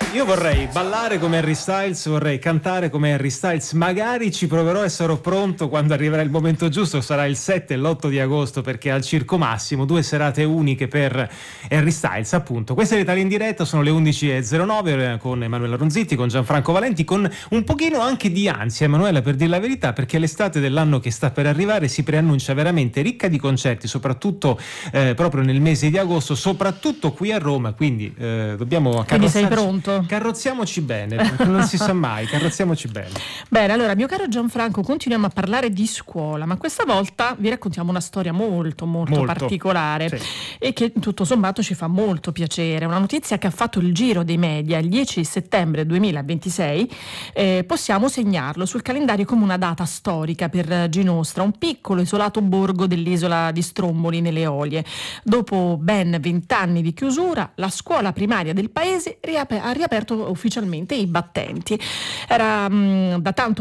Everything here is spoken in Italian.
Io vorrei ballare come Harry Styles, vorrei cantare come Harry Styles, magari ci proverò e sarò pronto quando arriverà il momento giusto, sarà il 7 e l'8 di agosto, perché al Circo Massimo 2 serate uniche per Harry Styles, appunto. Questa è l'Italia in diretta, sono le 11.09 con Emanuela Ronzitti, con Gianfranco Valenti, con un pochino anche di ansia, Emanuela, per dire la verità, perché l'estate dell'anno che sta per arrivare si preannuncia veramente ricca di concerti, soprattutto proprio nel mese di agosto, soprattutto qui a Roma, quindi dobbiamo Quindi sei pronto? Carrozziamoci bene, perché non si sa mai, carrozziamoci bene. Bene, allora, mio caro Gianfranco, continuiamo a parlare di scuola, ma questa volta vi raccontiamo una storia molto particolare, sì, e che tutto sommato ci fa molto piacere. Una notizia che ha fatto il giro dei media il 10 settembre 2026, possiamo segnarlo sul calendario come una data storica per Ginostra, un piccolo isolato borgo dell'isola di Stromboli nelle Eolie. Dopo ben 20 anni di chiusura, la scuola primaria del paese ha riaperto ufficialmente i battenti. Era da tanto